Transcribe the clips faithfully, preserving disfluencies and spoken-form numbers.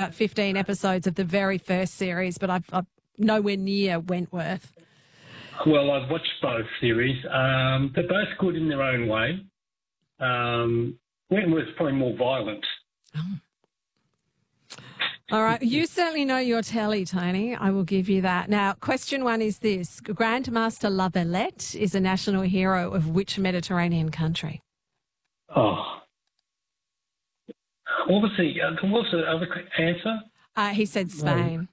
uh, fifteen episodes of the very first series, but I've, I've nowhere near Wentworth. Well, I've watched both series. Um, they're both good in their own way. Um, Wentworth's probably more violent. Oh. All right. You certainly know your telly, Tony. I will give you that. Now, question one is this. Grandmaster La Valette is a national hero of which Mediterranean country? Oh. What was the, uh, what was the other answer? Uh, he said Spain.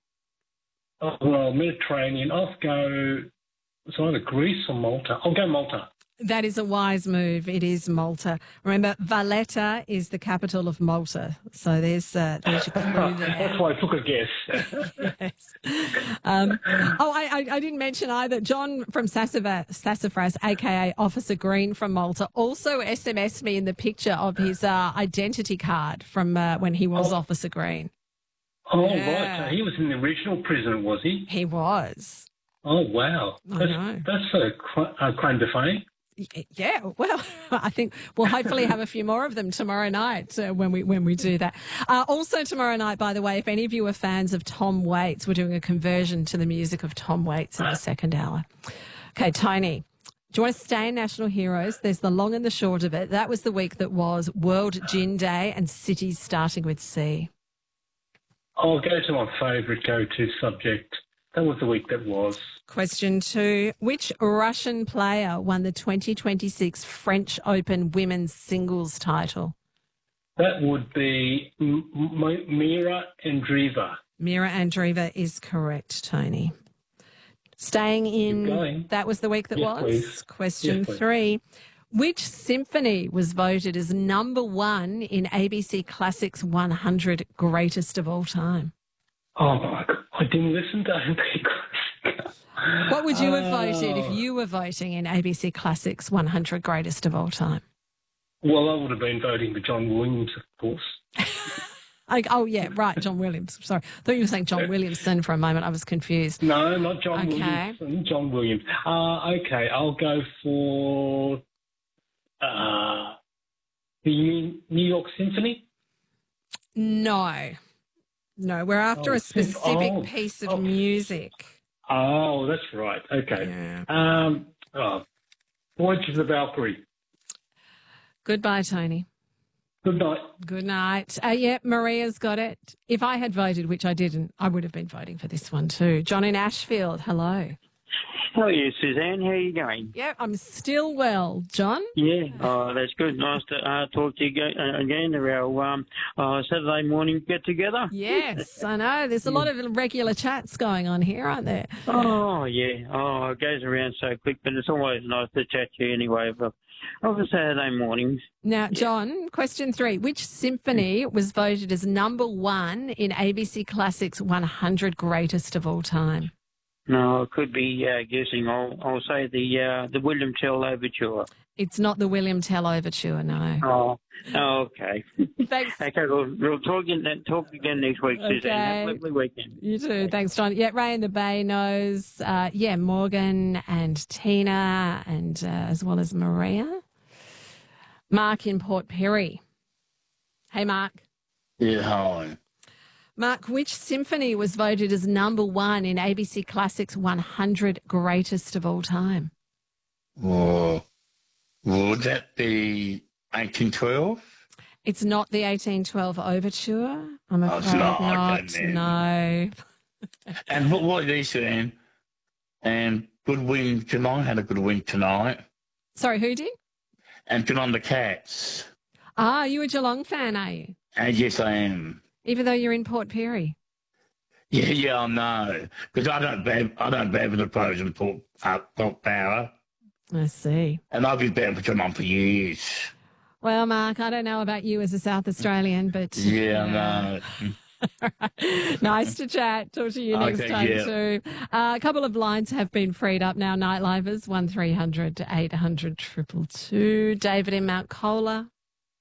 Oh, well, Mediterranean. I'll go, it's either Greece or Malta. I'll go Malta. That is a wise move. It is Malta. Remember, Valletta is the capital of Malta. So there's, uh, there's your clue there. That's why I took a guess. Yes. Um, oh, I, I, I didn't mention either. John from Sassafras, Sassafras, a k a. Officer Green from Malta, also S M S'd me in the picture of his uh, identity card from uh, when he was oh. Officer Green. Oh, yeah. right. So he was in the original prison, was he? He was. Oh, wow. I That's, know. That's a, a claim to fame. Yeah, well, I think we'll hopefully have a few more of them tomorrow night uh, when we when we do that. Uh, also tomorrow night, by the way, if any of you are fans of Tom Waits, we're doing a conversion to the music of Tom Waits in the second hour. Okay, Tony, do you want to stay in National Heroes? There's the long and the short of it. That was the week that was World Gin Day and cities starting with C. I'll go to my favourite go-to subject. That was the week that was. Question two. Which Russian player won the twenty twenty-six French Open women's singles title? That would be M- M- Mira Andreeva. Mira Andreeva is correct, Tony. Staying in, that was the week that yes, was. Please. Question yes, please. three. Which symphony was voted as number one in A B C Classics one hundred Greatest of All Time? Oh, my God. I didn't listen to A B C Classics. What would you have Oh. voted if you were voting in A B C Classics one hundred Greatest of All Time? Well, I would have been voting for John Williams, of course. I, oh, yeah, right, John Williams. Sorry. I thought you were saying John Williamson for a moment. I was confused. No, not John Okay. Williamson. John Williams. Uh, okay, I'll go for uh, the New York Symphony. No. No, we're after Oh, a specific oh, piece of oh. music. Oh, that's right. Okay. Yeah. Um, oh, Voyage of the Valkyrie. Goodbye, Tony. Good night. Good night. Uh, yeah, Maria's got it. If I had voted, which I didn't, I would have been voting for this one too. John in Ashfield, hello. How are you, Suzanne? How are you going? Yeah, I'm still well. John? Yeah, oh, that's good. Nice to uh, talk to you again around our um, uh, Saturday morning get-together. Yes, I know. There's a lot of regular chats going on here, aren't there? Oh, yeah. Oh, it goes around so quick, but it's always nice to chat to you anyway of a, of a Saturday mornings. Now, John, question three. Which symphony was voted as number one in A B C Classics one hundred Greatest of All Time? No, I could be uh, guessing. I'll, I'll say the uh, the William Tell Overture. It's not the William Tell Overture, no. Oh, oh okay. Thanks. Okay, we'll, we'll talk, again, talk again next week, Suzanne. Okay. Have a lovely weekend. You too. Thanks, John. Yeah, Ray in the Bay knows. Uh, yeah, Morgan and Tina and uh, as well as Maria. Mark in Port Perry. Hey, Mark. Yeah, hi. Mark, which symphony was voted as number one in A B C Classics one hundred Greatest of All Time? Oh, would that be eighteen twelve? It's not the eighteen twelve Overture. I'm Oh, afraid it's not. not. Okay, then. No. And what what they saying? And good win tonight. Had a good win tonight. Sorry, who did? And good on the Cats. Ah, you a Geelong fan, are you? And yes, I am. Even though you're in Port Perry. Yeah, yeah, I know. Because I don't bet, I don't bet with the pros and Port, uh, Port Power. I see. And I've been betting for Geelong for years. Well, Mark, I don't know about you as a South Australian, but... Yeah, I know. All right. Nice to chat. Talk to you next Okay, time yeah. too. Uh, a couple of lines have been freed up now. Nightlivers, one three hundred eight hundred two two two. David in Mount Cola.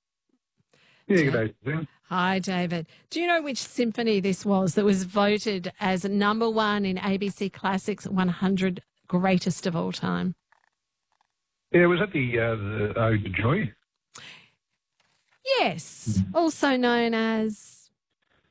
Yeah, good day, Suzanne. Hi, David. Do you know which symphony this was that was voted as number one in A B C Classics one hundred Greatest of All Time? Yeah, was that the, uh, the Ode to Joy? Yes, also known as...